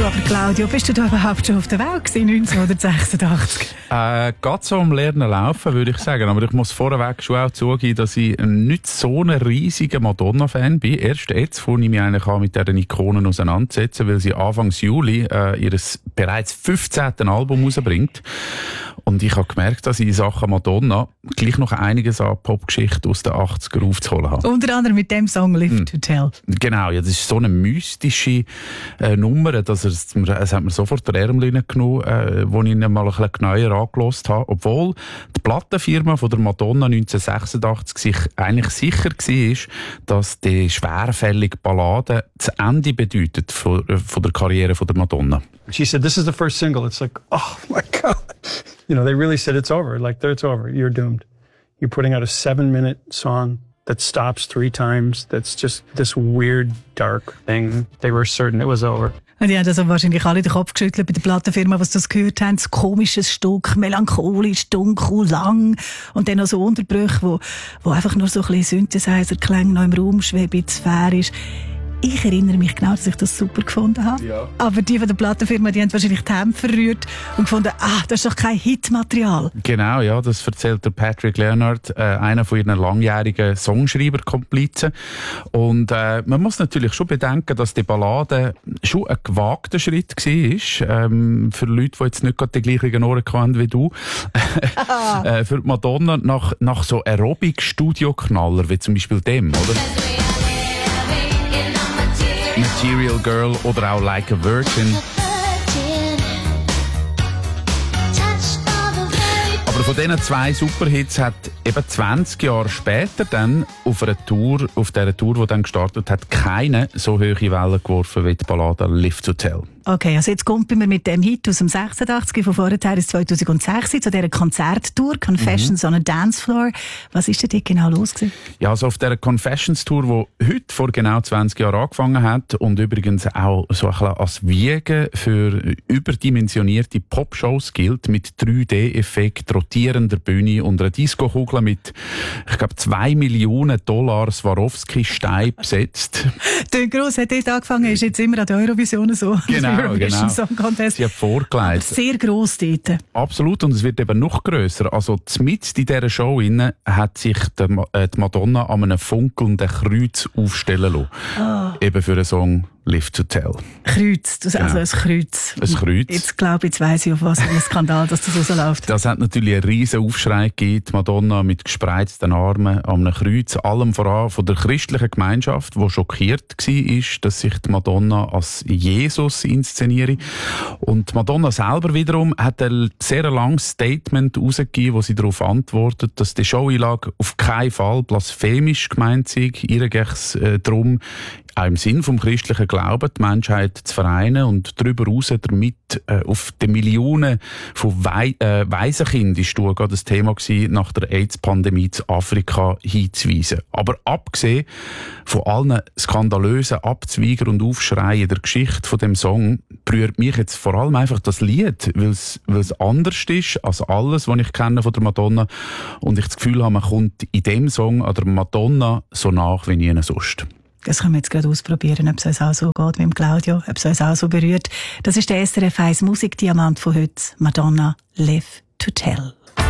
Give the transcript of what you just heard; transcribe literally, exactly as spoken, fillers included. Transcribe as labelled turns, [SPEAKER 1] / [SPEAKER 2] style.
[SPEAKER 1] aber Claudio, bist du da überhaupt schon auf der Welt gewesen, neunzehnhundertsechsundachtzig?
[SPEAKER 2] Äh, gerade so am Lernen laufen, würde ich sagen. Aber ich muss vorweg schon auch zugeben, dass ich nicht so ein riesiger Madonna-Fan bin. Erst jetzt fange ich mich eigentlich an, mit diesen Ikonen auseinanderzusetzen, weil sie Anfang Juli äh, ihr bereits fünfzehntes Album rausbringt. Und ich habe gemerkt, dass ich in Sachen Madonna gleich noch einiges an Popgeschichte aus den achtziger aufzuholen habe.
[SPEAKER 1] Unter anderem mit dem Song «Live to Tell».
[SPEAKER 2] Genau, ja, das ist so eine mystische äh, Nummer, dass er, es hat mir sofort der Ärmel genommen, äh, wo ich ihn mal ein bisschen genauer angehört habe. Obwohl die Plattenfirma von der Madonna neunzehnhundertsechsundachtzig sich eigentlich sicher war, dass die schwerfällige Ballade das Ende bedeutet von, von der Karriere von der Madonna.
[SPEAKER 3] She said, "This is the first single." It's like, oh my God. You know, they really said it's over. Like, it's over. You're doomed. You're putting out a seven-minute song that stops three times. That's just this weird, dark thing. They were certain it was over.
[SPEAKER 1] Und die haben also wahrscheinlich alle den Kopf geschüttelt bei der Plattenfirma, was das gehört haben. Ein komisches Stück, melancholisch, dunkel, lang. Und dann noch so Unterbrüche, wo, wo einfach nur so ein bisschen Synthesizer-Klänge noch im Raum schweben, sphärisch. Ich erinnere mich genau, dass ich das super gefunden habe. Ja. Aber die von der Plattenfirma, die haben wahrscheinlich die Hände verrührt und gefunden, ah, das ist doch kein Hitmaterial.
[SPEAKER 2] Genau, ja, das erzählt der Patrick Leonard, äh, einer von ihren langjährigen Songschreiber-Komplizen. Und äh, man muss natürlich schon bedenken, dass die Ballade schon ein gewagter Schritt war, ähm, für Leute, die jetzt nicht gerade die gleichen Ohren hatten wie du. äh, für Madonna nach, nach so Aerobic-Studio-Knaller, wie zum Beispiel dem, oder? Material Girl oder auch Like a Virgin. Aber von diesen zwei Superhits hat eben zwanzig Jahre später dann auf einer Tour, auf dieser Tour, die dann gestartet hat, keine so hohe Wellen geworfen wie die Ballade Live to Tell.
[SPEAKER 1] Okay, also jetzt kommen wir mit dem Hit aus dem sechsundachtzig von vorher bis zweitausendsechs zu dieser Konzerttour Confessions mhm. on a Dance Floor. Was ist denn dort genau los gewesen?
[SPEAKER 2] Ja, also auf dieser Confessions-Tour, die heute vor genau zwanzig Jahren angefangen hat und übrigens auch so ein bisschen als Wiege für überdimensionierte Popshows gilt, mit drei D-Effekt, rotierender Bühne und einer Disco-Kugel mit, ich glaube, zwei Millionen Dollar Swarovski-Stein besetzt.
[SPEAKER 1] Der Gross hat dort angefangen, ist jetzt immer an der Eurovision so.
[SPEAKER 2] Genau. Genau.
[SPEAKER 1] Song Contest.
[SPEAKER 2] Sie hat vorgelegt.
[SPEAKER 1] Sehr gross dort.
[SPEAKER 2] Absolut, und es wird eben noch grösser. Also mitten in dieser Show innen hat sich die, äh, die Madonna an einem funkelnden Kreuz aufstellen lassen. Oh. Eben für einen Song Live to Tell.
[SPEAKER 1] Kreuz, das, also
[SPEAKER 2] genau.
[SPEAKER 1] ein Kreuz.
[SPEAKER 2] Ein Kreuz.
[SPEAKER 1] Jetzt glaube ich, jetzt weiss ich, auf was für ein Skandal dass das rausläuft.
[SPEAKER 2] Das hat natürlich einen riesen Aufschrei gegeben. Die Madonna mit gespreizten Armen an einem Kreuz. Allem voran von der christlichen Gemeinschaft, die schockiert war, dass sich die Madonna als Jesus inszeniere. Und die Madonna selber wiederum hat ein sehr langes Statement herausgegeben, wo sie darauf antwortet, dass die Showeinlage auf keinen Fall blasphemisch gemeint sei. Ihr geht es äh, darum, auch im Sinn vom christlichen Glauben, die Menschheit zu vereinen und darüber hinaus damit äh, auf die Millionen von Wei äh, Waisenkindern, ist gerade das Thema gewesen, nach der AIDS-Pandemie zu Afrika hinzuweisen. Aber abgesehen von allen skandalösen Abzweigern und Aufschreien in der Geschichte von dem Song, berührt mich jetzt vor allem einfach das Lied, weil es anders ist als alles, was ich kenne von der Madonna, und ich das Gefühl habe, man kommt in dem Song an der Madonna so nach wie nie sonst.
[SPEAKER 1] Das können wir jetzt gerade ausprobieren, ob es uns auch so geht wie dem Claudio, ob es uns auch so berührt. Das ist der S R F eins Musikdiamant von heute, Madonna, Live to Tell.